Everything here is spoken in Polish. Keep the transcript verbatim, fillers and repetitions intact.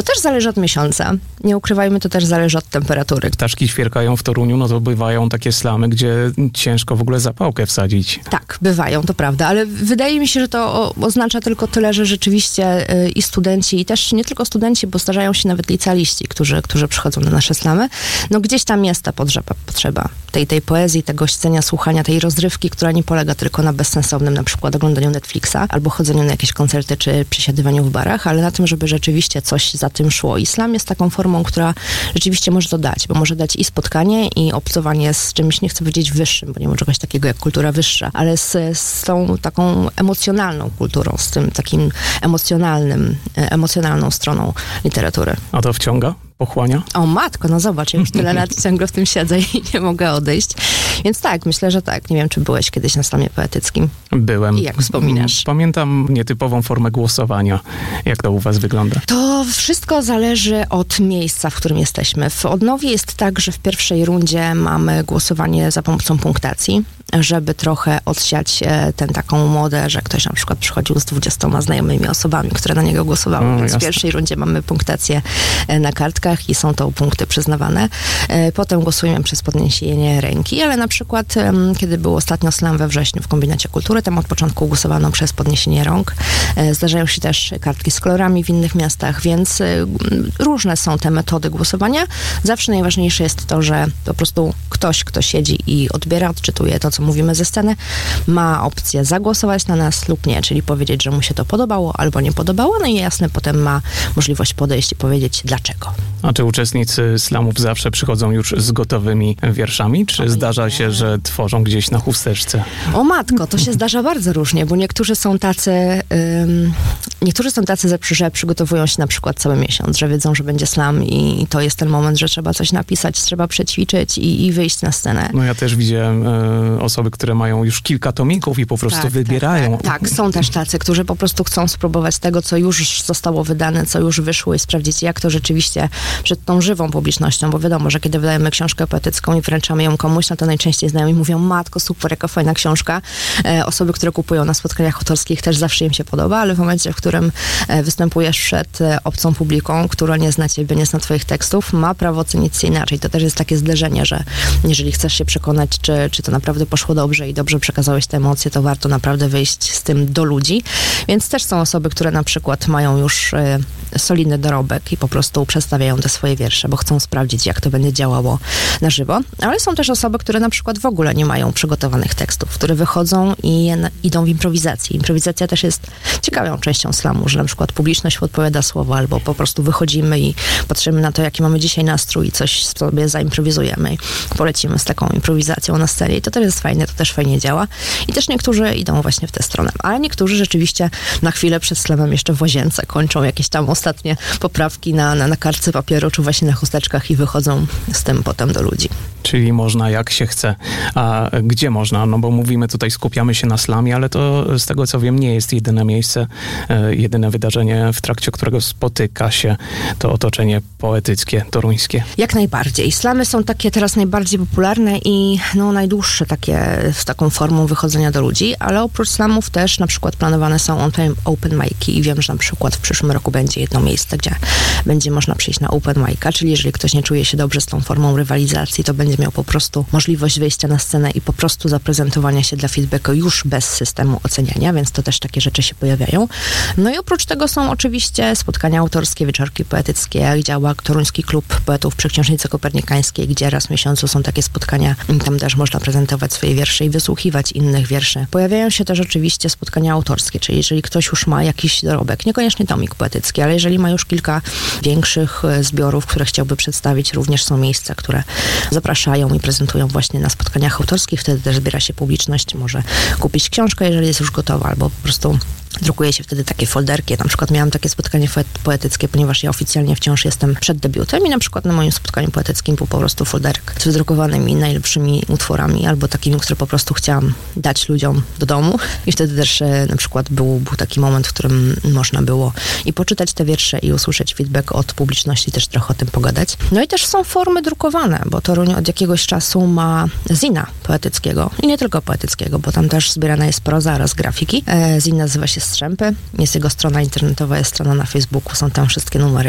też zależy od miesiąca. Nie ukrywajmy, to też zależy od temperatury. Ptaszki świerkają w Toruniu, no to bywają takie slamy, gdzie ciężko w ogóle zapałkę wsadzić. Tak, bywają, to prawda, ale wydaje mi się, że to o, oznacza tylko tyle, że rzeczywiście y, i studenci, i też nie tylko studenci, bo zdarzają się nawet licealiści, którzy, którzy przychodzą na nasze slamy. No gdzieś tam jest ta potrzeba, potrzeba tej, tej poezji, tego siedzenia, słuchania, tej rozrywki, która nie polega tylko na bezsensownym na przykład oglądaniu Netflixa albo chodzeniu na jakieś koncerty czy przesiadywaniu w barach, ale na tym, żeby rzeczywiście coś za tym szło. I slam jest taką formą, która rzeczywiście może to dać, bo może dać i spotkanie, i obcowanie z czymś, nie chcę powiedzieć wyższym, bo nie ma czegoś takiego jak kultura wyższa, ale z, z tą taką emocjonalną kulturą, z tym takim emocjonalnym, emocjonalną stroną literatury. A to wciąga? Pochłania? O matko, no zobacz, ja już tyle lat ciągle w tym siedzę i nie mogę odejść. Więc tak, myślę, że tak. Nie wiem, czy byłeś kiedyś na slamie poetyckim. Byłem. I jak wspominasz? Pamiętam nietypową formę głosowania. Jak to u was wygląda? To wszystko zależy od miejsca, w którym jesteśmy. W Odnowie jest tak, że w pierwszej rundzie mamy głosowanie za pomocą punktacji, żeby trochę odsiać tę taką modę, że ktoś na przykład przychodził z dwudziestoma znajomymi osobami, które na niego głosowały. O, Więc jasne. w pierwszej rundzie mamy punktację na kartkach i są to punkty przyznawane. Potem głosujemy przez podniesienie ręki, ale na przykład kiedy był ostatnio slam we wrześniu w Kombinacie Kultury, tam od początku głosowano przez podniesienie rąk. Zdarzają się też kartki z kolorami w innych miastach, więc różne są te metody głosowania. Zawsze najważniejsze jest to, że po prostu ktoś, kto siedzi i odbiera, odczytuje to, co mówimy ze sceny, ma opcję zagłosować na nas lub nie, czyli powiedzieć, że mu się to podobało albo nie podobało, no i jasne, potem ma możliwość podejść i powiedzieć dlaczego. A czy uczestnicy slamów zawsze przychodzą już z gotowymi wierszami, czy O, zdarza nie. się, że tworzą gdzieś na chusteczce? O matko, to się zdarza bardzo różnie, bo niektórzy są tacy, ym, niektórzy są tacy, że przygotowują się na przykład cały miesiąc, że wiedzą, że będzie slam i to jest ten moment, że trzeba coś napisać, trzeba przećwiczyć i, i wyjść na scenę. No ja też widziałem e, osoby, które mają już kilka tomików i po prostu Tak, wybierają. Tak, tak, tak, są też tacy, którzy po prostu chcą spróbować tego, co już zostało wydane, co już wyszło i sprawdzić, jak to rzeczywiście przed tą żywą publicznością, bo wiadomo, że kiedy wydajemy książkę poetycką i wręczamy ją komuś, no to najczęściej znajomi mówią, matko, super, jaka fajna książka. E, osoby, które kupują na spotkaniach autorskich, też zawsze im się podoba, ale w momencie, w którym e, występujesz przed e, obcą publiką, która nie zna ciebie, nie zna twoich tekstów, ma prawo ocenić się inaczej. To też jest takie zderzenie, że jeżeli chcesz się przekonać, czy, czy to naprawdę poszło dobrze i dobrze przekazałeś te emocje, to warto naprawdę wyjść z tym do ludzi. Więc też są osoby, które na przykład mają już e, solidny dorobek i po prostu przedstawiają te swoje wiersze, bo chcą sprawdzić, jak to będzie działało na żywo. Ale są też osoby, które na przykład w ogóle nie mają przygotowanych tekstów, które wychodzą i idą w improwizacji. Improwizacja też jest ciekawą częścią slamu, że na przykład publiczność podpowiada słowo, albo po prostu wychodzimy i patrzymy na to, jaki mamy dzisiaj nastrój i coś sobie zaimprowizujemy i polecimy z taką improwizacją na scenie. I to też jest fajne, to też fajnie działa. I też niektórzy idą właśnie w tę stronę. Ale niektórzy rzeczywiście na chwilę przed slamem jeszcze w łazience kończą jakieś tam ostatnie poprawki na, na, na kartce papieru, czy właśnie na chusteczkach i wychodzą z tym potem do ludzi. Czyli można jak się chce. A gdzie można? No bo mówimy tutaj, skupiamy się na slamie, ale to z tego co wiem nie jest jedyne miejsce, e, jedyne wydarzenie, w trakcie którego spotyka się to otoczenie poetyckie, toruńskie. Jak najbardziej. Slamy są takie teraz najbardziej popularne i no, najdłuższe takie z taką formą wychodzenia do ludzi, ale oprócz slamów też na przykład planowane są open, open mic'i i wiem, że na przykład w przyszłym roku będzie jedno miejsce, gdzie będzie można przyjść na open mic'a, czyli jeżeli ktoś nie czuje się dobrze z tą formą rywalizacji, to będzie miał po prostu możliwość wyjścia na scenę i po prostu zaprezentowania się dla feedbacku już bez systemu oceniania, więc to też takie rzeczy się pojawiają. No i oprócz tego są oczywiście spotkania autorskie, wieczorki poetyckie, jak działa Toruński Klub Poetów przy Książnicy Kopernikańskiej, gdzie raz w miesiącu są takie spotkania i tam też można prezentować swoje wiersze i wysłuchiwać innych wierszy. Pojawiają się też oczywiście spotkania autorskie, czyli jeżeli ktoś już ma jakiś dorobek, niekoniecznie tomik poetycki, ale jeżeli ma już kilka większych zbiorów, które chciałby przedstawić, również są miejsca, które zapraszają i prezentują właśnie na spotkaniach autorskich, wtedy też zbiera się publiczność, może kupić książkę, jeżeli jest już gotowa, albo po prostu drukuje się wtedy takie folderki. Ja na przykład miałam takie spotkanie poetyckie, ponieważ ja oficjalnie wciąż jestem przed debiutem i na przykład na moim spotkaniu poetyckim był po prostu folderek z wydrukowanymi najlepszymi utworami albo takimi, które po prostu chciałam dać ludziom do domu i wtedy też e, na przykład był, był taki moment, w którym można było i poczytać te wiersze i usłyszeć feedback od publiczności, też trochę o tym pogadać. No i też są formy drukowane, bo Toruń od jakiegoś czasu ma zina poetyckiego i nie tylko poetyckiego, bo tam też zbierana jest proza oraz grafiki. E, zin nazywa się Strzępy. Jest jego strona internetowa, jest strona na Facebooku, są tam wszystkie numery